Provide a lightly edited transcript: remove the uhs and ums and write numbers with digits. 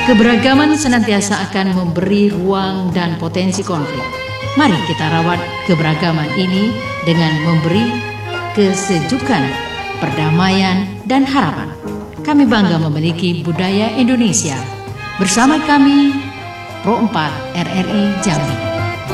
Keberagaman senantiasa akan memberi ruang dan potensi konflik. Mari kita rawat keberagaman ini dengan memberi kesejukan, perdamaian, dan harapan. Kami bangga memiliki budaya Indonesia. Bersama kami, Pro 4 RRI Jambi.